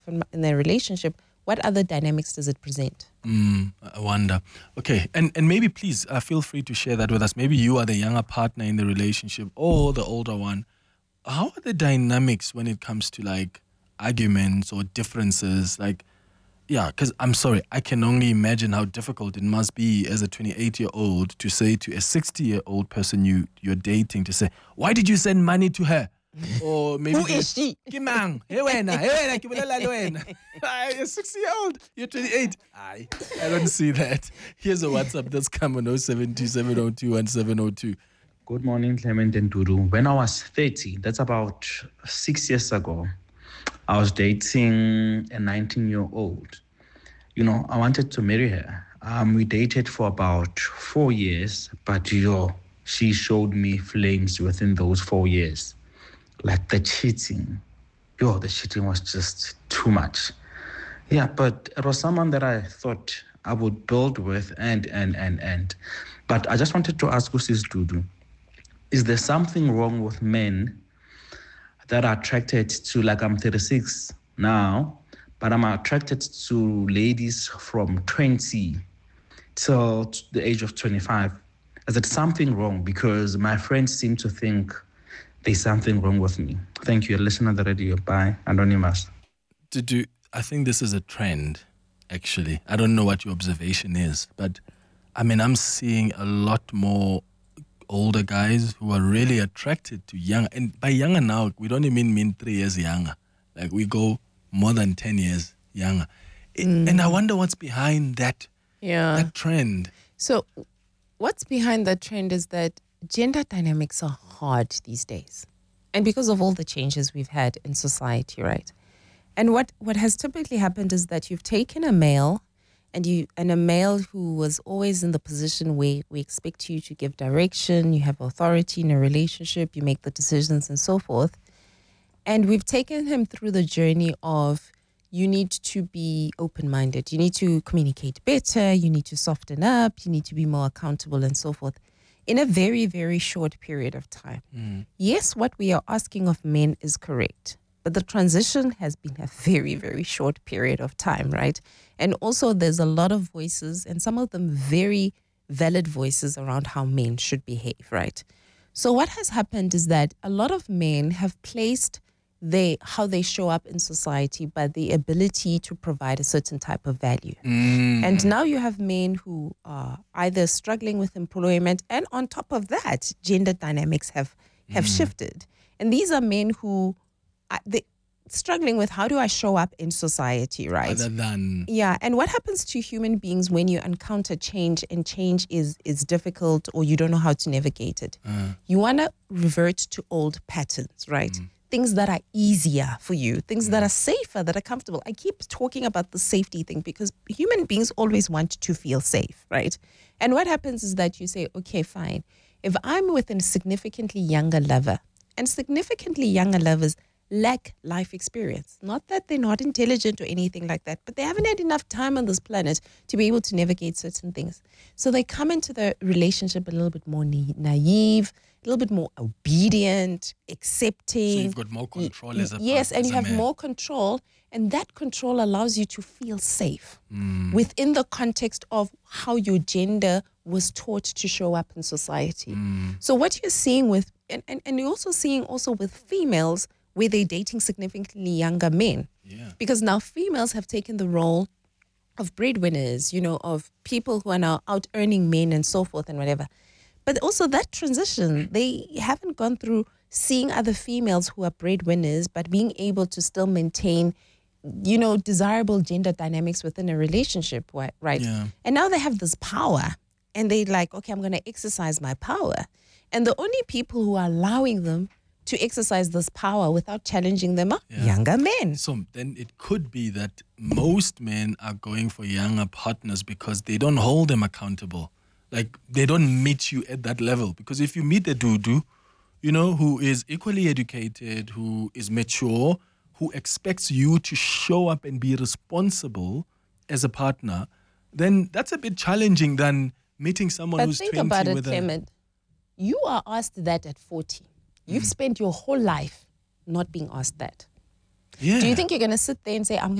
in their relationship, what other dynamics does it present? I wonder. Okay, and maybe please feel free to share that with us. Maybe you are the younger partner in the relationship or the older one. How are the dynamics when it comes to like arguments or differences? Like, yeah, because I'm sorry, I can only imagine how difficult it must be as a 28-year-old to say to a 60-year-old person you're dating to say, why did you send money to her? Or maybe Who is she? Kimang, hey wena, ke bolela le wena. You're 60-year-old, you're 28. I don't see that. Here's a WhatsApp that's come on 0727021702. Good morning, Clement and Dudu. When I was 30, that's about 6 years ago, I was dating a 19-year-old. You know, I wanted to marry her. We dated for about 4 years, but she showed me flames within those 4 years. Like the cheating. The cheating was just too much. Yeah, but it was someone that I thought I would build with and. But I just wanted to ask Sis Dudu, is there something wrong with men that are attracted to, like I'm 36 now, but I'm attracted to ladies from 20 till the age of 25? Is it something wrong? Because my friends seem to think there's something wrong with me. Thank you. Listen on the radio. Bye. Anonymous. I think this is a trend, actually. I don't know what your observation is, but I mean, I'm seeing a lot more older guys who are really attracted to young. And by younger now, we don't even mean 3 years younger. Like we go more than 10 years younger. And I wonder what's behind that trend. So what's behind that trend is that gender dynamics are hard these days. And because of all the changes we've had in society, right? And what has typically happened is that you've taken a male and a male who was always in the position where we expect you to give direction, you have authority in a relationship, you make the decisions and so forth. And we've taken him through the journey of you need to be open-minded, you need to communicate better, you need to soften up, you need to be more accountable and so forth in a very, very short period of time. Yes, what we are asking of men is correct, but the transition has been a very, very short period of time, right? And also there's a lot of voices, and some of them very valid voices around how men should behave, right? So what has happened is that a lot of men have placed how they show up in society by the ability to provide a certain type of value. And now you have men who are either struggling with employment, and on top of that, gender dynamics have shifted. And these are men who they struggling with, how do I show up in society, right? Other than... Yeah, and what happens to human beings when you encounter change and change is difficult or you don't know how to navigate it? You want to revert to old patterns, right? Things that are easier for you, things that are safer, that are comfortable. I keep talking about the safety thing because human beings always want to feel safe, right? And what happens is that you say, okay, fine. If I'm with a significantly younger lover, and significantly younger lovers lack life experience. Not that they're not intelligent or anything like that, but they haven't had enough time on this planet to be able to navigate certain things. So they come into the relationship a little bit more naive, a little bit more obedient, accepting. So you've got more control as a Yes, and you have man. more control, and that control allows you to feel safe within the context of how your gender was taught to show up in society. So what you're seeing with, and you're also seeing also with females, where they're dating significantly younger men. Yeah. Because now females have taken the role of breadwinners, of people who are now out earning men and so forth and whatever. But also that transition, they haven't gone through seeing other females who are breadwinners, but being able to still maintain, desirable gender dynamics within a relationship, right? Yeah. And now they have this power and they're like, okay, I'm going to exercise my power. And the only people who are allowing them to exercise this power without challenging them are younger men. So then it could be that most men are going for younger partners because they don't hold them accountable. Like they don't meet you at that level. Because if you meet a dudu, who is equally educated, who is mature, who expects you to show up and be responsible as a partner, then that's a bit challenging than meeting someone who's 20 about it, with Clement. You are asked that at 40. You've spent your whole life not being asked that. Yeah. Do you think you're going to sit there and say, I'm